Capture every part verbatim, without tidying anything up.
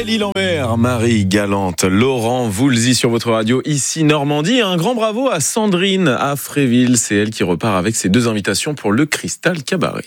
Belle-Île-en-Mer, Marie Galante, Laurent Voulzy sur votre radio, ici Normandie. Un grand bravo à Sandrine à Fréville. C'est elle qui repart avec ses deux invitations pour le Cristal Cabaret.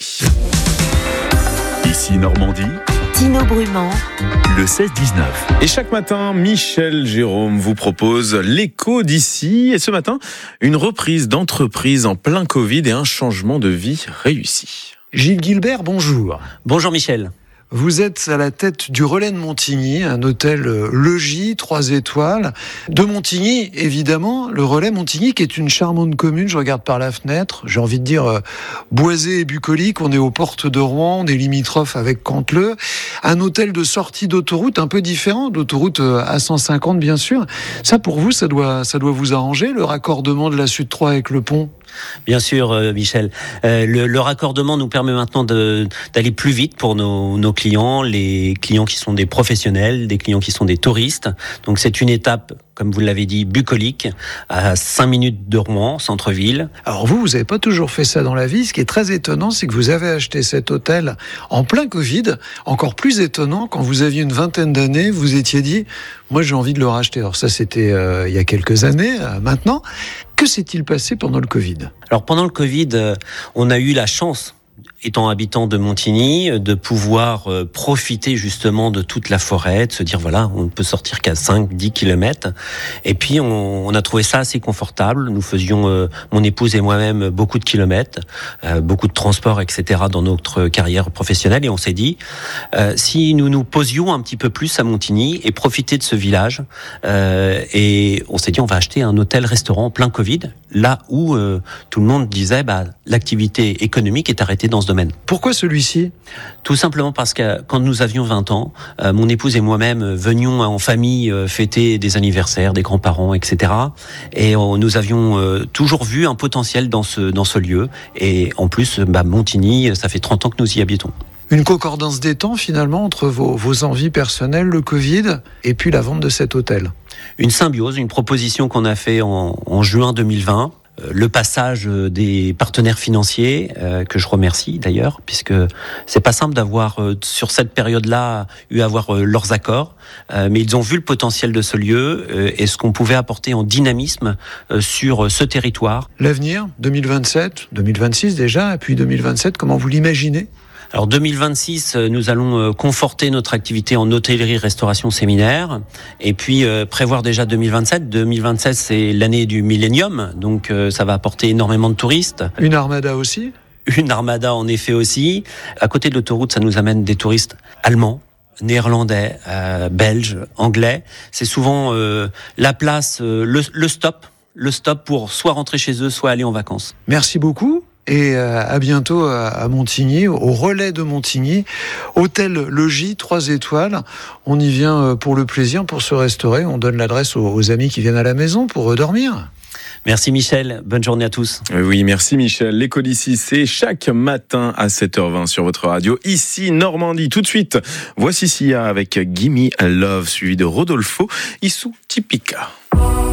Ici Normandie, Tino Brumand, le seize dix-neuf. Et chaque matin, Michel Jérôme vous propose l'écho d'ici. Et ce matin, une reprise d'entreprise en plein Covid et un changement de vie réussi. Gilles Gilbert, bonjour. Bonjour Michel. Vous êtes à la tête du Relais de Montigny, un hôtel logis, trois étoiles. De Montigny, évidemment, le Relais Montigny, qui est une charmante commune. Je regarde par la fenêtre, j'ai envie de dire euh, boisée et bucolique. On est aux portes de Rouen, on est limitrophe avec Canteleu. Un hôtel de sortie d'autoroute, un peu différent, d'autoroute A cent cinquante bien sûr. Ça, pour vous, ça doit, ça doit vous arranger, le raccordement de la Sud trois avec le pont? Bien sûr, euh, Michel. Euh, le, le raccordement nous permet maintenant de, d'aller plus vite pour nos, nos clients, les clients qui sont des professionnels, des clients qui sont des touristes. Donc c'est une étape, comme vous l'avez dit, bucolique, à cinq minutes de Rouen, centre-ville. Alors vous, vous n'avez pas toujours fait ça dans la vie. Ce qui est très étonnant, c'est que vous avez acheté cet hôtel en plein Covid. Encore plus étonnant, quand vous aviez une vingtaine d'années, vous étiez dit, moi j'ai envie de le racheter. Alors ça, c'était euh, il y a quelques années, euh, maintenant. Que s'est-il passé pendant le Covid ? Alors pendant le Covid, euh, on a eu la chance, étant habitant de Montigny, de pouvoir euh, profiter justement de toute la forêt, de se dire voilà, on ne peut sortir qu'à cinq dix kilomètres. Et puis on, on a trouvé ça assez confortable. Nous faisions, euh, mon épouse et moi-même, beaucoup de kilomètres, euh, beaucoup de transports, et cetera dans notre carrière professionnelle. Et on s'est dit, euh, si nous nous posions un petit peu plus à Montigny et profiter de ce village, euh, et on s'est dit on va acheter un hôtel-restaurant en plein Covid, là où euh, tout le monde disait bah, l'activité économique est arrêtée dans ce domaine. Pourquoi celui-ci ? Tout simplement parce que quand nous avions vingt ans, euh, mon épouse et moi-même venions en famille euh, fêter des anniversaires, des grands-parents, et cetera. Et on, nous avions euh, toujours vu un potentiel dans ce, dans ce lieu. Et en plus, bah, Montigny, ça fait trente ans que nous y habitons. Une concordance des temps, finalement, entre vos, vos envies personnelles, le Covid, et puis la vente de cet hôtel. Une symbiose, une proposition qu'on a fait en, en juin deux mille vingt. Le passage des partenaires financiers, euh, que je remercie d'ailleurs, puisque c'est pas simple d'avoir, euh, sur cette période-là, eu à avoir euh, leurs accords, euh, mais ils ont vu le potentiel de ce lieu euh, et ce qu'on pouvait apporter en dynamisme euh, sur euh, ce territoire. L'avenir, deux mille vingt-sept, deux mille vingt-six déjà, et puis deux mille vingt-sept, comment vous l'imaginez ? Alors deux mille vingt-six, nous allons conforter notre activité en hôtellerie, restauration, séminaire, et puis euh, prévoir déjà deux mille vingt-sept. deux mille vingt-sept, c'est l'année du millénium, donc euh, ça va apporter énormément de touristes. Une armada aussi ? Une armada en effet aussi. À côté de l'autoroute, ça nous amène des touristes allemands, néerlandais, euh, belges, anglais. C'est souvent euh, la place, euh, le, le stop, le stop pour soit rentrer chez eux, soit aller en vacances. Merci beaucoup. Et à bientôt à Montigny, au Relais de Montigny, hôtel logis, trois étoiles. On y vient pour le plaisir, pour se restaurer. On donne l'adresse aux amis qui viennent à la maison pour dormir. Merci Michel, bonne journée à tous. Oui, merci Michel. L'écho d'ici, c'est chaque matin à sept heures vingt sur votre radio, ici Normandie. Tout de suite, voici Sia avec Gimme a Love, suivi de Rodolfo Issou Typica.